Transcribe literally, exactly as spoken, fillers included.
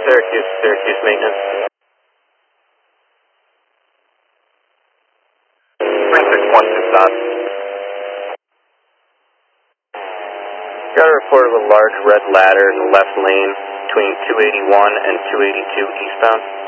Syracuse, Syracuse maintenance. three six one two knots. Got a report of a large red ladder in the left lane between two eighty-one and two eighty-two eastbound.